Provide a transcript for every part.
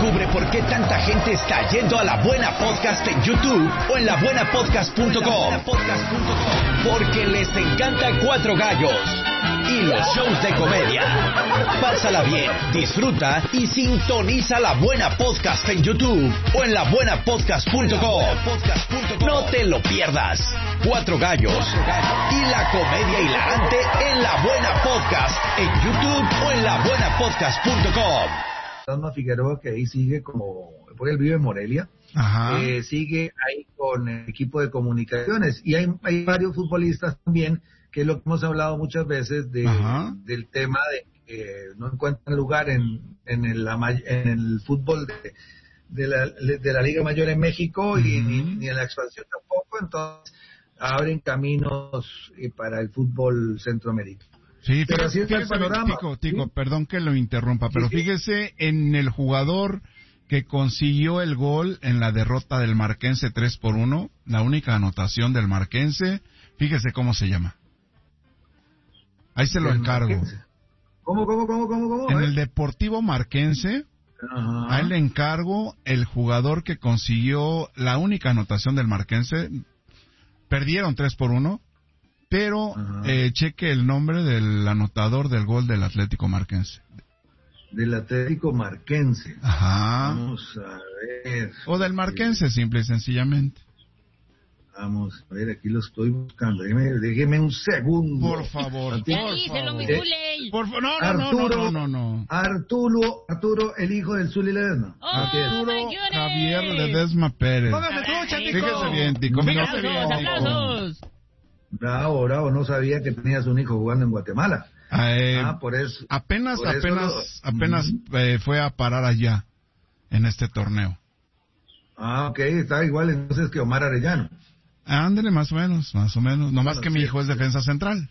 Descubre por qué tanta gente está yendo a La Buena Podcast en YouTube o en labuenapodcast.com. Porque les encanta Cuatro Gallos y los shows de comedia. Pásala bien, disfruta y sintoniza La Buena Podcast en YouTube o en labuenapodcast.com. No te lo pierdas. Cuatro Gallos y la comedia hilarante en La Buena Podcast en YouTube o en labuenapodcast.com. Fantasma Figueroa, que ahí sigue como, porque él vive en Morelia, sigue ahí con el equipo de comunicaciones, y hay varios futbolistas también, que es lo que hemos hablado muchas veces del tema de que no encuentran lugar en el fútbol de la Liga Mayor en México, y ni en la expansión tampoco, entonces abren caminos para el fútbol centroamericano. Sí, pero así está el panorama. Tico, perdón que lo interrumpa, pero fíjese en el jugador que consiguió el gol en la derrota del Marquense 3-1, la única anotación del Marquense, fíjese cómo se llama. Ahí se lo encargo. ¿Cómo? En el Deportivo Marquense, ahí le encargo el jugador que consiguió la única anotación del Marquense. Perdieron 3-1. Pero cheque el nombre del anotador del gol del Atlético Marquense. Del Atlético Marquense. Ajá. Vamos a ver. O del Marquense, simple y sencillamente. Vamos a ver, aquí lo estoy buscando. Déjeme un segundo. Por favor. No. Arturo, el hijo del Zuli Ledesma. Arturo Javier Ledesma Pérez. Póngame trucha, Tico. Fíjese bien, Tico. Aplausos. Ahora no sabía que tenías un hijo jugando en Guatemala. Por eso. Apenas fue a parar allá en este torneo. Ok, está igual entonces que Omar Arellano. Ándale, más o menos. Nomás que mi hijo es defensa central.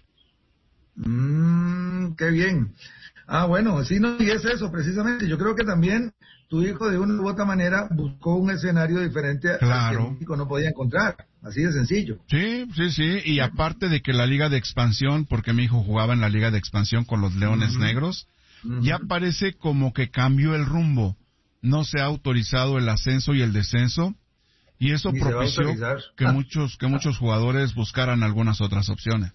Qué bien. Bueno, sí, no, y es eso, precisamente. Yo creo que también tu hijo, de una u otra manera, buscó un escenario diferente al que México no podía encontrar. Así de sencillo. Sí. Y aparte de que la Liga de Expansión, porque mi hijo jugaba en la Liga de Expansión con los Leones Negros, ya parece como que cambió el rumbo. No se ha autorizado el ascenso y el descenso, y eso propició que muchos jugadores buscaran algunas otras opciones.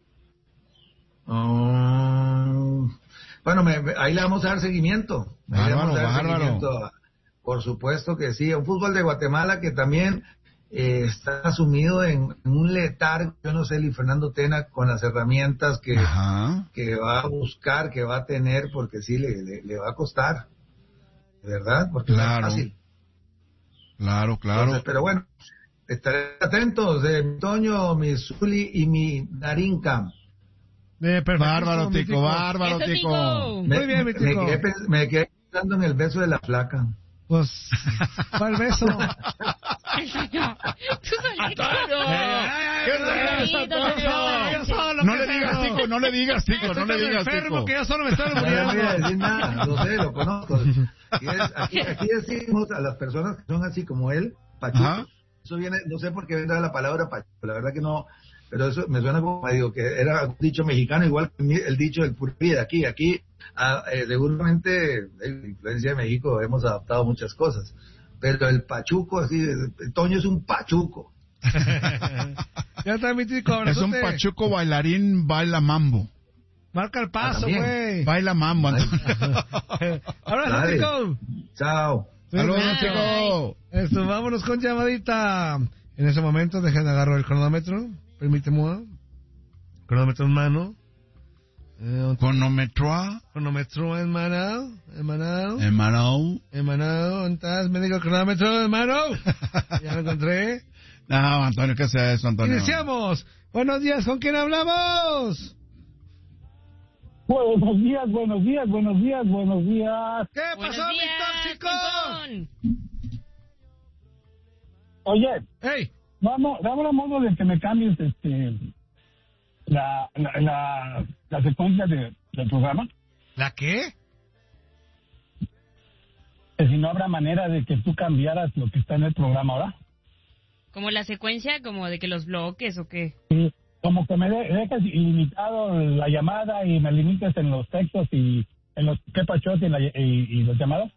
Bueno, ahí le vamos a dar seguimiento. Bárbaro. Por supuesto que sí. Un fútbol de Guatemala que también está sumido en un letargo. Yo no sé, Luis Fernando Tena, con las herramientas que va a buscar, que va a tener, porque sí le va a costar. ¿Verdad? Porque no es fácil. Claro. Entonces, pero bueno, estaré atentos de Toño, mi Zuli y mi Darinka. Bárbaro, Tico. Muy bien, mi Tico. Me quedé pensando en el beso de la flaca. Pues, ¿cuál beso? No le digas, Tico. Enfermo, que yo solo me estoy muriendo. No voy a decir nada, lo sé, lo conozco. Aquí decimos a las personas que son así como él, pachuco. Eso viene, no sé por qué vendrá la palabra pachuco, la verdad que no, pero eso me suena como, digo, que era un dicho mexicano, igual que el dicho del purpí de aquí, seguramente, la influencia de México, hemos adaptado muchas cosas, pero el pachuco, así, el Toño es un pachuco. Ya está mi Tico. Es un pachuco bailarín, baila mambo. Marca el paso, güey. Baila mambo. Ahora sí, Tico. Chao. Saludos, Tico. Vámonos con llamadita. En ese momento, dejen agarro el cronómetro. Permíteme. Cronómetro en mano. Cronómetro en mano. ¿Estás? Me digo el cronómetro en mano. Ya lo encontré. No, Antonio, ¿qué es eso, Antonio? Iniciamos. Buenos días, ¿con quién hablamos? Buenos días. ¿Qué pasó, mi tóxico? Oye, hey, vamos a modo de que me cambies la secuencia del programa. ¿La qué? Que si no habrá manera de que tú cambiaras lo que está en el programa ahora. ¿Como la secuencia, como de que los bloques o qué? Sí, como que me dejas ilimitado la llamada y me limites en los textos y en los qué pachos y las llamadas.